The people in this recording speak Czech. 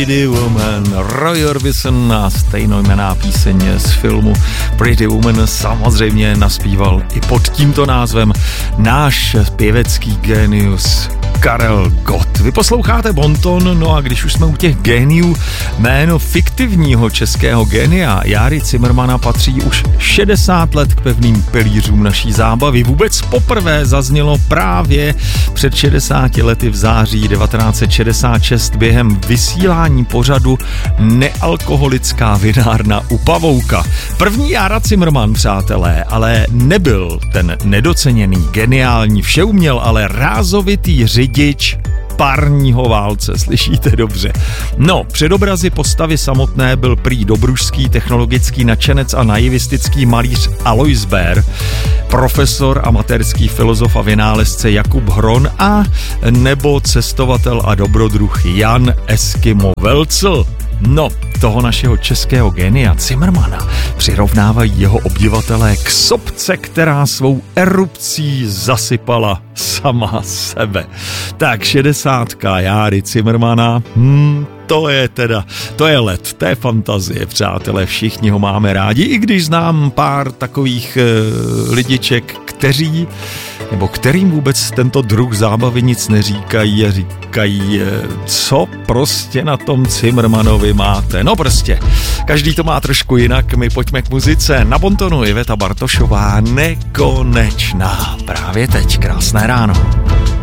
Pretty Woman, Roy Orbison a stejnojmenná píseň z filmu Pretty Woman samozřejmě naspíval i pod tímto názvem náš pěvecký génius Karel Gott. Vy posloucháte Bonton, no a když už jsme u těch géniů, jméno fiktivního českého génia Járy Cimrmana patří už 60 let k pevným pilířům naší zábavy. Vůbec poprvé zaznělo právě před 60 lety v září 1966 během vysílání pořadu Nealkoholická vinárna u Pavouka. První Jára Cimrman, přátelé, ale nebyl ten nedoceněný, geniální, všeuměl, ale rázovitý řidič parního válce, slyšíte dobře. No, předobrazy postavy samotné byl prý dobružský technologický nadšenec a naivistický malíř Alois Bär, profesor, amatérský filozof a vynálezce Jakub Hron a nebo cestovatel a dobrodruh Jan Eskimo Welzel. No, toho našeho českého génia Cimrmana přirovnávají jeho obdivatelé k sopce, která svou erupcí zasypala sama sebe. Tak 60 Járy Cimrmana, to je let, to je fantazie, přátelé, všichni ho máme rádi, i když znám pár takových lidiček, kterým vůbec tento druh zábavy nic neříkají a říkají, co prostě na tom Cimrmanovi máte. No prostě, každý to má trošku jinak, my pojďme k muzice. Na Bontonu Iveta Bartošová, Nekonečná. Právě teď, krásné ráno.